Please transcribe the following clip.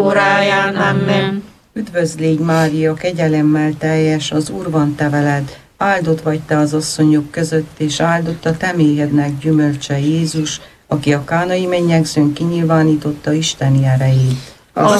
óráján. Amen. Üdvözl légy, Mária, kegyelemmel teljes, az Úr van te veled, áldott vagy te az asszonyok között, és áldott a te méhednek gyümölcse Jézus, aki a kánai mennyegzőn kinyilvánította Isteni erejét.